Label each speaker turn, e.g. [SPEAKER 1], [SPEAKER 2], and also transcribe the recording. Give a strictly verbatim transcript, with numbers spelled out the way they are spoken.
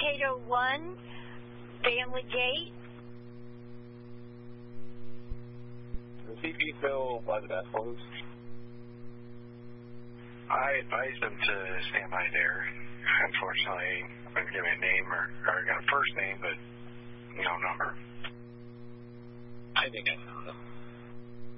[SPEAKER 1] eight oh one, Family Gate.
[SPEAKER 2] Is C P still by the desk, please?
[SPEAKER 3] I advised them to stand by there. Unfortunately, I couldn't give me a name or, or I got a first name, but no number.
[SPEAKER 2] I think I found them.